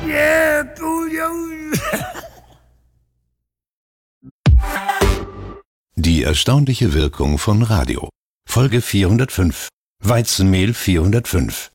Yeah, du. Die erstaunliche Wirkung von Radio. Folge 405. Weizenmehl 405.